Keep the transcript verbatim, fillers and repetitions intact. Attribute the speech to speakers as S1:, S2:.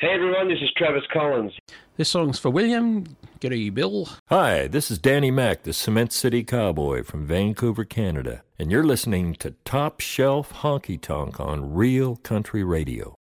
S1: Hey everyone, this is Travis Collins.
S2: This song's for William. G'day, Bill.
S3: Hi, this is Danny Mac, the Cement City Cowboy from Vancouver, Canada, and you're listening to Top Shelf Honky Tonk on Real Country Radio.